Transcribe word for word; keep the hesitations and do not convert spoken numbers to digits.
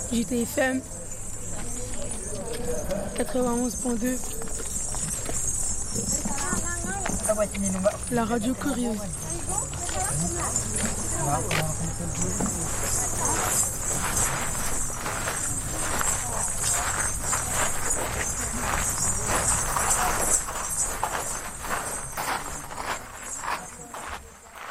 J T F M quatre-vingt-onze point deux. La radio curieuse.